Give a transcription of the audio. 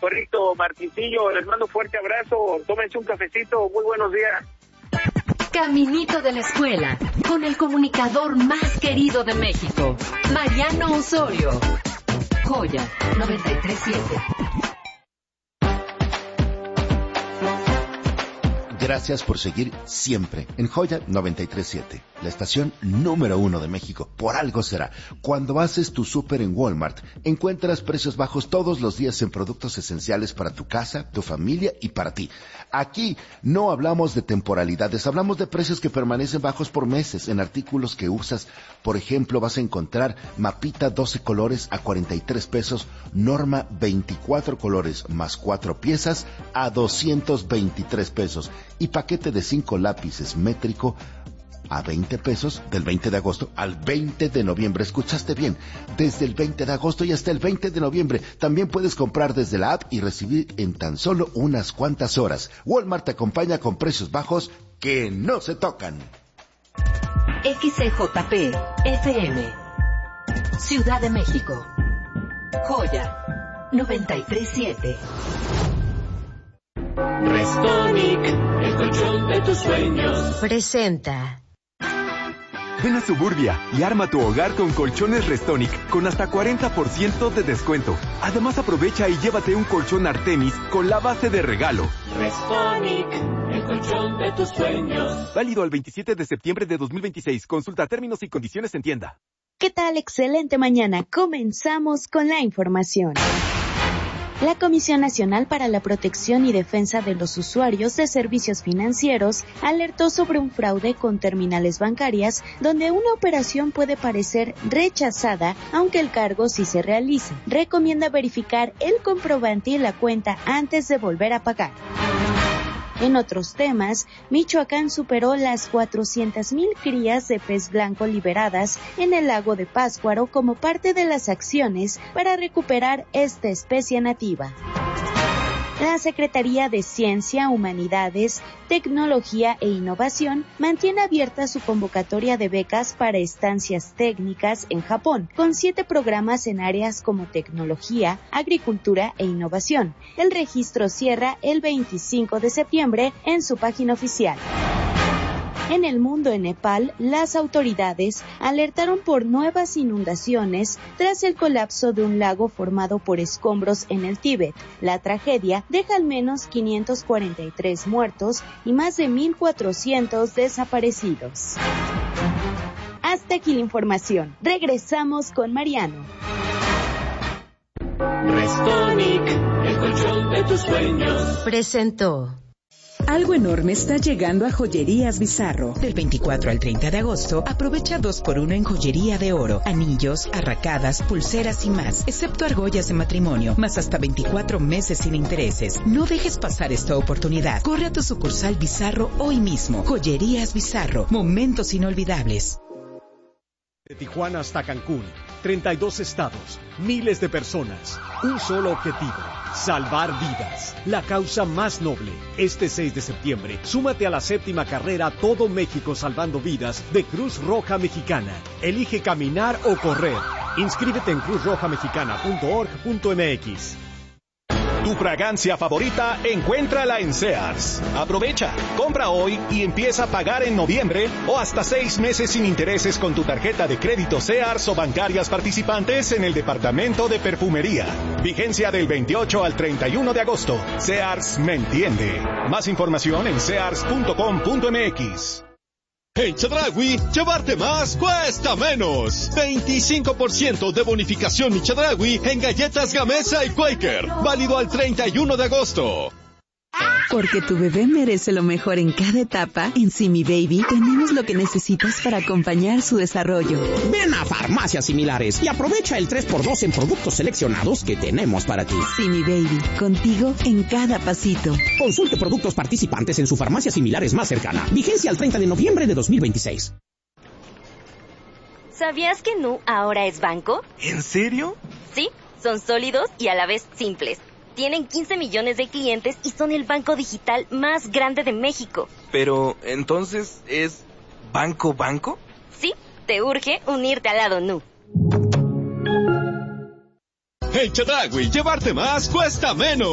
Chaparrito, Martincillo, les mando un fuerte abrazo, tómense un cafecito, muy buenos días. Caminito de la escuela, con el comunicador más querido de México, Mariano Osorio. Joya 93.7. Gracias por seguir siempre en Joya 93.7, la estación número 1 de México. Por algo será. Cuando haces tu súper en Walmart, encuentras precios bajos todos los días en productos esenciales para tu casa, tu familia y para ti. Aquí no hablamos de temporalidades, hablamos de precios que permanecen bajos por meses en artículos que usas. Por ejemplo, vas a encontrar mapita 12 colores a 43 pesos, Norma 24 colores más 4 piezas a 223 pesos. Y paquete de 5 lápices métrico a 20 pesos del 20 de agosto al 20 de noviembre. Escuchaste bien, desde el 20 de agosto y hasta el 20 de noviembre. También puedes comprar desde la app y recibir en tan solo unas cuantas horas. Walmart te acompaña con precios bajos que no se tocan. XCJP FM, Ciudad de México. Joya 93.7. Restonic, el colchón de tus sueños. Presenta. Ven a Suburbia y arma tu hogar con colchones Restonic con hasta 40% de descuento. Además aprovecha y llévate un colchón Artemis con la base de regalo. Restonic, el colchón de tus sueños. Válido al 27 de septiembre de 2026. Consulta términos y condiciones en tienda. ¿Qué tal? Excelente mañana. Comenzamos con la información. La Comisión Nacional para la Protección y Defensa de los Usuarios de Servicios Financieros alertó sobre un fraude con terminales bancarias donde una operación puede parecer rechazada aunque el cargo sí se realiza. Recomienda verificar el comprobante y la cuenta antes de volver a pagar. En otros temas, Michoacán superó las 400,000 crías de pez blanco liberadas en el lago de Pátzcuaro como parte de las acciones para recuperar esta especie nativa. La Secretaría de Ciencia, Humanidades, Tecnología e Innovación mantiene abierta su convocatoria de becas para estancias técnicas en Japón, con 7 programas en áreas como tecnología, agricultura e innovación. El registro cierra el 25 de septiembre en su página oficial. En el mundo, en Nepal, las autoridades alertaron por nuevas inundaciones tras el colapso de un lago formado por escombros en el Tíbet. La tragedia deja al menos 543 muertos y más de 1,400 desaparecidos. Hasta aquí la información. Regresamos con Mariano. Restonic, el colchón de tus sueños. Presentó. Algo enorme está llegando a Joyerías Bizarro. Del 24 al 30 de agosto, aprovecha 2x1 en joyería de oro, anillos, arracadas, pulseras y más, excepto argollas de matrimonio, más hasta 24 meses sin intereses. No dejes pasar esta oportunidad. Corre a tu sucursal Bizarro hoy mismo. Joyerías Bizarro, momentos inolvidables. De Tijuana hasta Cancún, 32 estados, miles de personas, un solo objetivo, salvar vidas, la causa más noble. Este 6 de septiembre, súmate a la 7ª carrera Todo México Salvando Vidas de Cruz Roja Mexicana. Elige caminar o correr. Inscríbete en cruzrojamexicana.org.mx. Tu fragancia favorita, encuéntrala en Sears. Aprovecha, compra hoy y empieza a pagar en noviembre o hasta 6 meses sin intereses con tu tarjeta de crédito Sears o bancarias participantes en el departamento de perfumería. Vigencia del 28 al 31 de agosto. Sears me entiende. Más información en sears.com.mx. En Chedraui, llevarte más cuesta menos. 25% de bonificación mi Chedraui en galletas Gamesa y Quaker. Válido al 31 de agosto. Porque tu bebé merece lo mejor en cada etapa, en Simi Baby tenemos lo que necesitas para acompañar su desarrollo. Ven a Farmacias Similares y aprovecha el 3x2 en productos seleccionados que tenemos para ti. Simi Baby, contigo en cada pasito. Consulte productos participantes en su farmacia similares más cercana. Vigencia al 30 de noviembre de 2026. ¿Sabías que Nu ahora es banco? ¿En serio? Sí, son sólidos y a la vez simples. Tienen 15 millones de clientes y son el banco digital más grande de México. Pero, ¿entonces es banco? Sí, te urge unirte al lado Nu. En Chedraui, llevarte más cuesta menos.